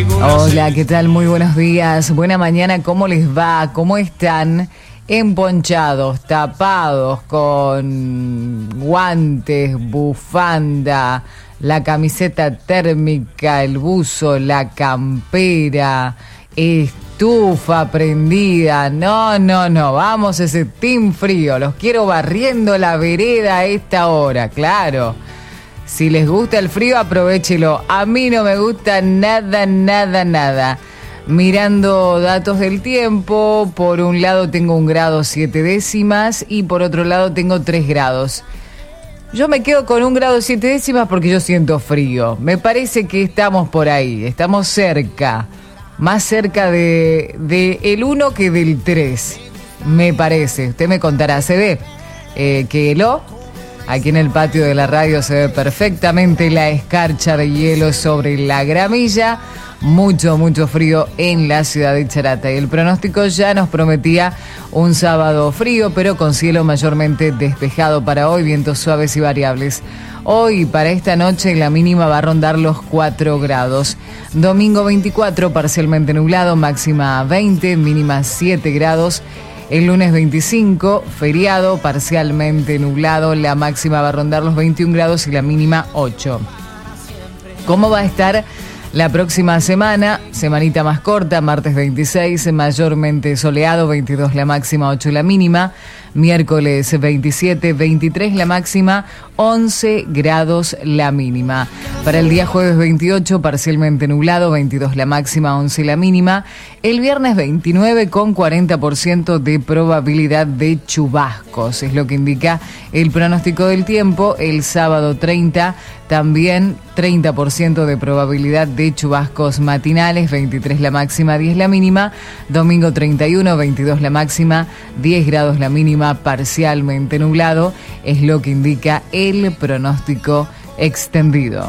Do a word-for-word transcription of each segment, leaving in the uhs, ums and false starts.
Hola, ¿qué tal? Muy buenos días. Buena mañana, ¿cómo les va? ¿Cómo están? Emponchados, tapados, con guantes, bufanda, la camiseta térmica, el buzo, la campera, estufa prendida. No, no, no, vamos ese team frío. Los quiero barriendo la vereda a esta hora, claro. Si les gusta el frío, aprovéchelo. A mí no me gusta nada, nada, nada. Mirando datos del tiempo, por un lado tengo un grado siete décimas y por otro lado tengo tres grados. Yo me quedo con un grado siete décimas porque yo siento frío. Me parece que estamos por ahí, estamos cerca. Más cerca de, de el uno que del tres, me parece. Usted me contará, ¿se ve? Eh, que lo... Aquí en el patio de la radio se ve perfectamente la escarcha de hielo sobre la gramilla. Mucho, mucho frío en la ciudad de Charata. Y el pronóstico ya nos prometía un sábado frío, pero con cielo mayormente despejado para hoy, vientos suaves y variables. Hoy, para esta noche, la mínima va a rondar los cuatro grados. Domingo veinticuatro, parcialmente nublado, máxima veinte, mínima siete grados. El lunes veinticinco, feriado, parcialmente nublado, la máxima va a rondar los veintiún grados y la mínima ocho. ¿Cómo va a estar la próxima semana? Semanita más corta, martes veintiséis, mayormente soleado, veintidós la máxima, ocho la mínima. Miércoles veintisiete, veintitrés la máxima, once grados la mínima. Para el día jueves veintiocho, parcialmente nublado, veintidós la máxima, once la mínima. El viernes veintinueve con cuarenta por ciento de probabilidad de chubascos, es lo que indica el pronóstico del tiempo. El sábado treinta, también treinta por ciento de probabilidad de chubascos matinales, veintitrés la máxima, diez la mínima. Domingo treinta y uno, veintidós la máxima, diez grados la mínima, parcialmente nublado, es lo que indica el pronóstico extendido.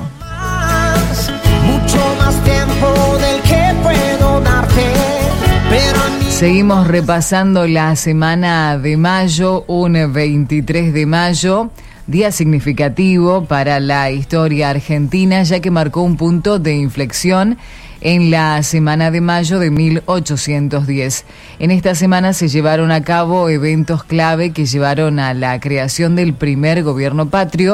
Mucho más tiempo del que puedo darte, pero a mí... Seguimos repasando la semana de mayo, un veintitrés de mayo, día significativo para la historia argentina, ya que marcó un punto de inflexión en la semana de mayo de mil ochocientos diez. En esta semana se llevaron a cabo eventos clave que llevaron a la creación del primer gobierno patrio